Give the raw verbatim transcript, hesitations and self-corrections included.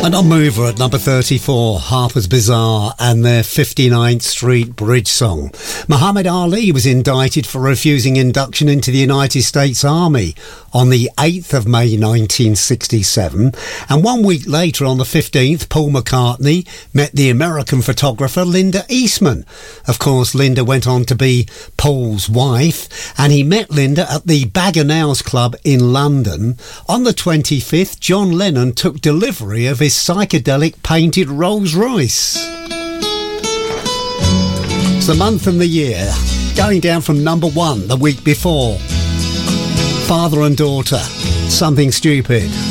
And on Mover at number thirty-four, Harper's Bazaar and their fifty-ninth Street Bridge song. Muhammad Ali was indicted for refusing induction into the United States Army on the eighth of May nineteen sixty-seven. And one week later, on the fifteenth, Paul McCartney met the American photographer Linda Eastman. Of course, Linda went on to be Paul's wife, and he met Linda at the Bag o' Nails Club in London. On the twenty-fifth, John Lennon took delivery of his psychedelic painted Rolls Royce. It's the month and the year, going down from number one the week before. Father and daughter, Something Stupid.